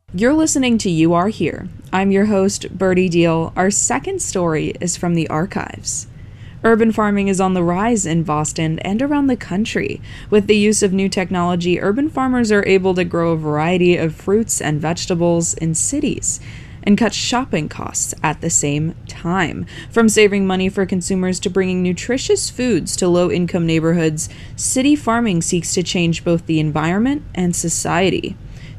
You're listening to You Are Here. I'm your host, Birdie Deal. Our second story is from the archives. Urban farming is on the rise in Boston and around the country. With the use of new technology, urban farmers are able to grow a variety of fruits and vegetables in cities and cut shopping costs at the same time. From saving money for consumers to bringing nutritious foods to low-income neighborhoods, city farming seeks to change both the environment and society.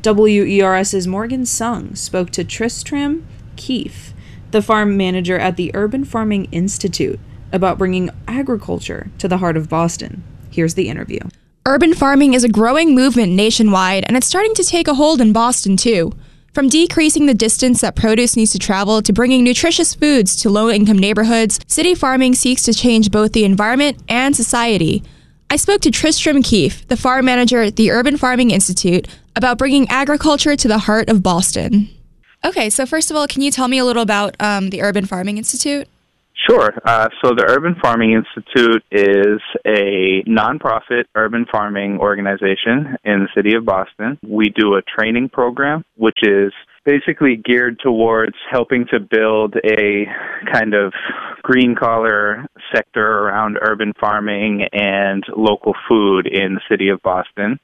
WERS's Morgan Sung spoke to Tristram Keefe, the farm manager at the Urban Farming Institute, about bringing agriculture to the heart of Boston. Here's the interview. Urban farming is a growing movement nationwide, and it's starting to take a hold in Boston, too. From decreasing the distance that produce needs to travel to bringing nutritious foods to low-income neighborhoods, city farming seeks to change both the environment and society. I spoke to Tristram Keefe, the farm manager at the Urban Farming Institute, about bringing agriculture to the heart of Boston. Okay, so first of all, can you tell me a little about the Urban Farming Institute? Sure. So the Urban Farming Institute is a nonprofit urban farming organization in the city of Boston. We do a training program, which is basically geared towards helping to build a kind of green-collar sector around urban farming and local food in the city of Boston.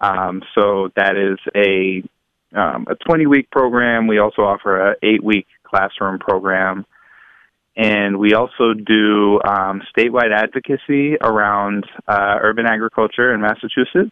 So that is a 20-week program. We also offer an 8-week classroom program. And we also do statewide advocacy around urban agriculture in Massachusetts.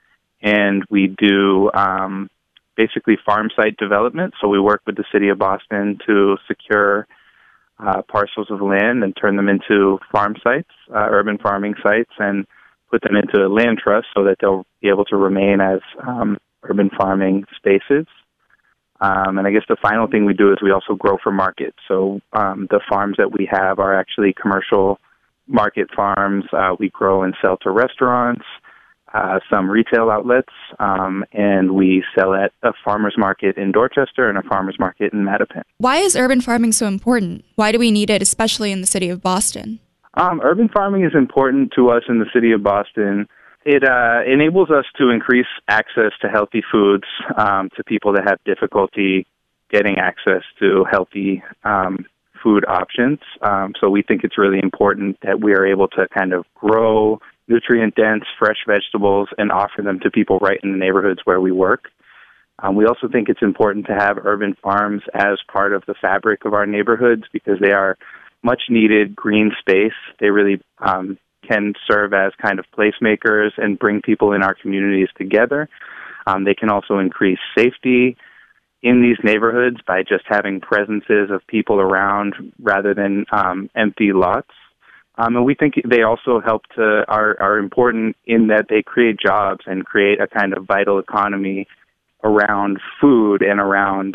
And we do basically farm site development. So we work with the city of Boston to secure parcels of land and turn them into farm sites, urban farming sites, and put them into a land trust so that they'll be able to remain as urban farming spaces. And I guess the final thing we do is we also grow for market. So the farms that we have are actually commercial market farms. We grow and sell to restaurants, some retail outlets, and we sell at a farmer's market in Dorchester and a farmer's market in Mattapan. Why is urban farming so important? Why do we need it, especially in the city of Boston? Urban farming is important to us in the city of Boston. It enables us to increase access to healthy foods to people that have difficulty getting access to healthy food options. So we think it's really important that we are able to kind of grow nutrient-dense, fresh vegetables and offer them to people right in the neighborhoods where we work. We also think it's important to have urban farms as part of the fabric of our neighborhoods because they are much-needed green space. They really can serve as kind of placemakers and bring people in our communities together. They can also increase safety in these neighborhoods by just having presences of people around rather than empty lots. And we think they also are important in that they create jobs and create a kind of vital economy around food and around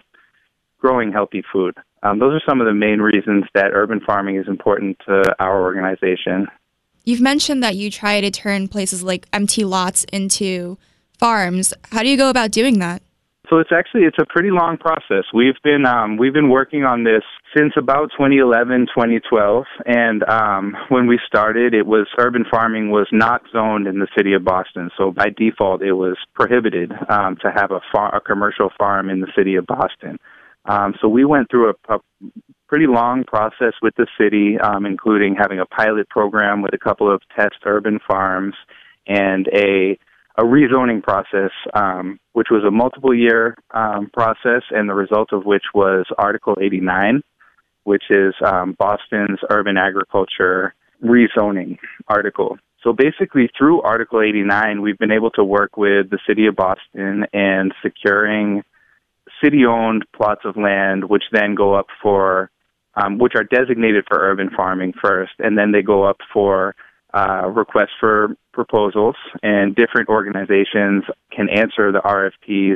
growing healthy food. Those are some of the main reasons that urban farming is important to our organization. You've mentioned that you try to turn places like empty lots into farms. How do you go about doing that? So it's a pretty long process. We've been working on this since about 2011, 2012, and when we started, urban farming was not zoned in the city of Boston. So by default, it was prohibited to have a commercial farm in the city of Boston. So we went through a pretty long process with the city, including having a pilot program with a couple of test urban farms and a rezoning process, which was a multiple-year process, and the result of which was Article 89, which is Boston's urban agriculture rezoning article. So basically, through Article 89, we've been able to work with the city of Boston and securing city-owned plots of land, which then go up for, which are designated for urban farming first, and then they go up for requests for proposals, and different organizations can answer the RFPs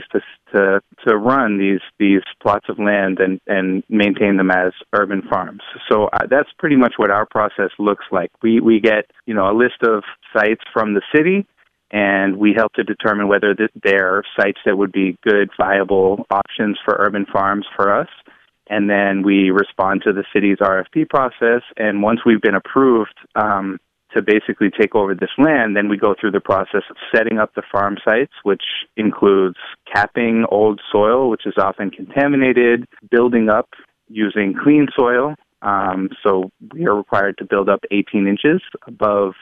to run these plots of land and maintain them as urban farms. So that's pretty much what our process looks like. We get a list of sites from the city, and we help to determine whether they're sites that would be good, viable options for urban farms for us. And then we respond to the city's RFP process, and once we've been approved to basically take over this land, then we go through the process of setting up the farm sites, which includes capping old soil, which is often contaminated, building up using clean soil. So we are required to build up 18 inches above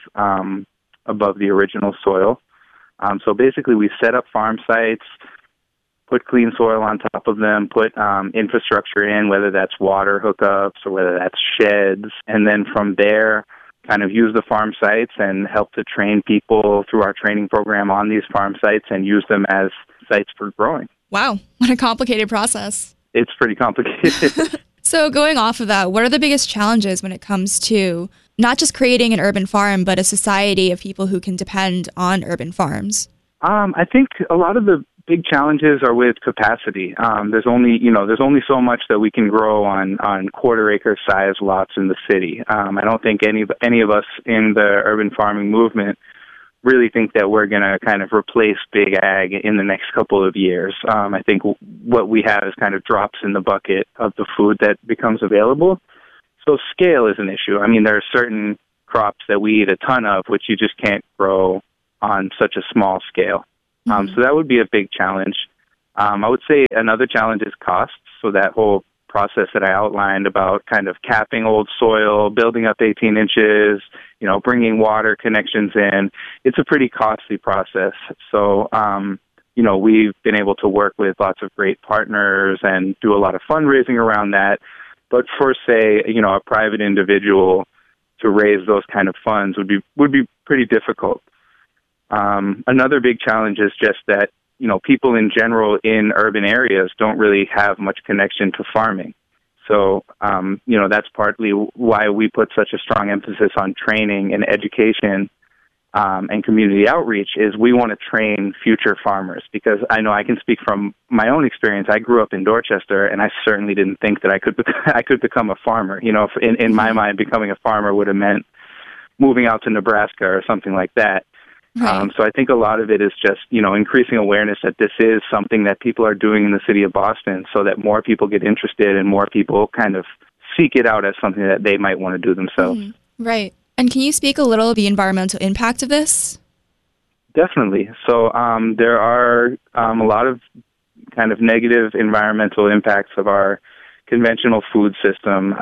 the original soil. So basically we set up farm sites, put clean soil on top of them, put infrastructure in, whether that's water hookups or whether that's sheds, and then from there kind of use the farm sites and help to train people through our training program on these farm sites and use them as sites for growing. Wow, what a complicated process. It's pretty complicated. So going off of that, what are the biggest challenges when it comes to not just creating an urban farm, but a society of people who can depend on urban farms? I think a lot of the big challenges are with capacity. There's only so much that we can grow on quarter-acre size lots in the city. I don't think any of us in the urban farming movement really think that we're going to kind of replace big ag in the next couple of years. I think what we have is kind of drops in the bucket of the food that becomes available. So scale is an issue. I mean, there are certain crops that we eat a ton of, which you just can't grow on such a small scale. So that would be a big challenge. I would say another challenge is costs. So that whole process that I outlined about kind of capping old soil, building up 18 inches, bringing water connections in, it's a pretty costly process. So, we've been able to work with lots of great partners and do a lot of fundraising around that. But for, say, a private individual to raise those kind of funds would be pretty difficult. Another big challenge is just that, people in general in urban areas don't really have much connection to farming. So, that's partly why we put such a strong emphasis on training and education and community outreach is we want to train future farmers, because I know I can speak from my own experience. I grew up in Dorchester, and I certainly didn't think that I could become a farmer. In my mind, becoming a farmer would have meant moving out to Nebraska or something like that. Right. So I think a lot of it is just, increasing awareness that this is something that people are doing in the city of Boston so that more people get interested and more people kind of seek it out as something that they might want to do themselves. Mm-hmm. Right. And can you speak a little of the environmental impact of this? Definitely. So there are a lot of kind of negative environmental impacts of our conventional food system.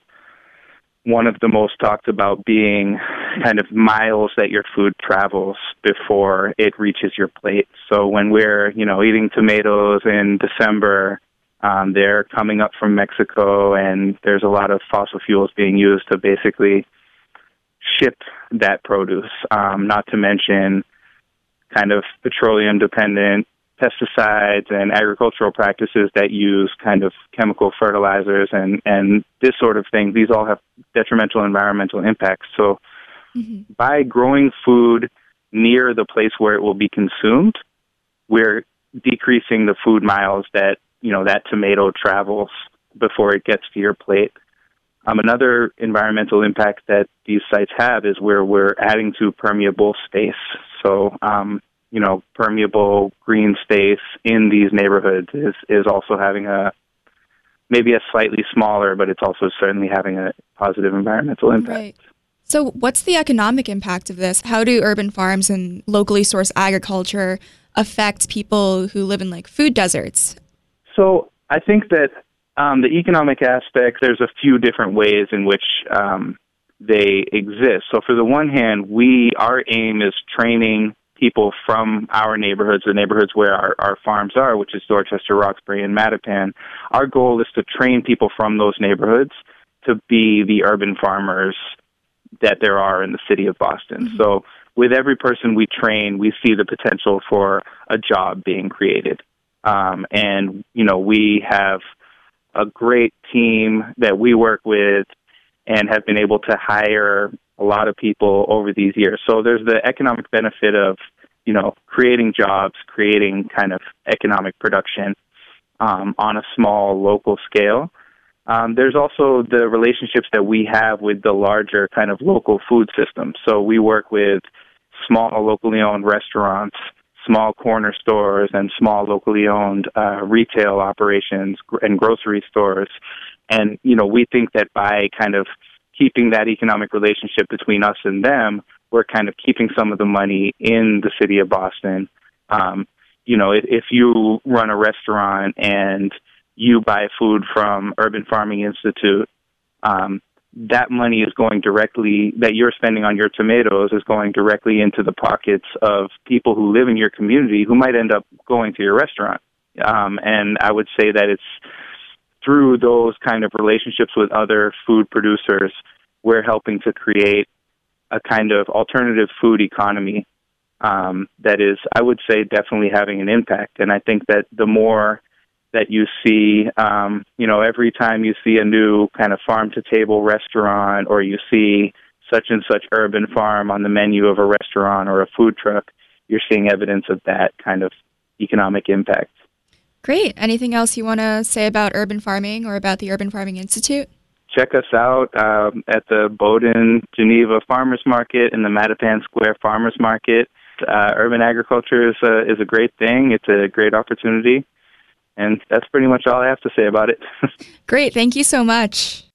One of the most talked about being kind of miles that your food travels before it reaches your plate. So when we're, eating tomatoes in December, they're coming up from Mexico, and there's a lot of fossil fuels being used to basically ship that produce, not to mention kind of petroleum-dependent pesticides and agricultural practices that use kind of chemical fertilizers and this sort of thing. These all have detrimental environmental impacts. So by growing food near the place where it will be consumed, we're decreasing the food miles that, that tomato travels before it gets to your plate. Another environmental impact that these sites have is where we're adding to permeable space. So, permeable green space in these neighborhoods is also having maybe a slightly smaller, but it's also certainly having a positive environmental impact. Right. So what's the economic impact of this? How do urban farms and locally sourced agriculture affect people who live in food deserts? So I think that the economic aspect, there's a few different ways in which they exist. So for the one hand, our aim is training people from our neighborhoods, the neighborhoods where our farms are, which is Dorchester, Roxbury, and Mattapan. Our goal is to train people from those neighborhoods to be the urban farmers that there are in the city of Boston. Mm-hmm. So with every person we train, we see the potential for a job being created. And, we have a great team that we work with and have been able to hire a lot of people over these years. So there's the economic benefit of, creating jobs, creating kind of economic production on a small local scale. There's also the relationships that we have with the larger kind of local food system. So we work with small locally owned restaurants, small corner stores, and small locally owned retail operations and grocery stores. And, we think that by kind of keeping that economic relationship between us and them, we're kind of keeping some of the money in the city of Boston. If you run a restaurant and you buy food from Urban Farming Institute, that money is going directly, that you're spending on your tomatoes, is going directly into the pockets of people who live in your community who might end up going to your restaurant. And I would say that it's through those kind of relationships with other food producers, we're helping to create a kind of alternative food economy that is, I would say, definitely having an impact. And I think that the more that you see, every time you see a new kind of farm-to-table restaurant, or you see such and such urban farm on the menu of a restaurant or a food truck, you're seeing evidence of that kind of economic impact. Great. Anything else you want to say about urban farming or about the Urban Farming Institute? Check us out at the Bowdoin, Geneva Farmers Market and the Mattapan Square Farmers Market. Urban agriculture is a great thing. It's a great opportunity. And that's pretty much all I have to say about it. Great. Thank you so much.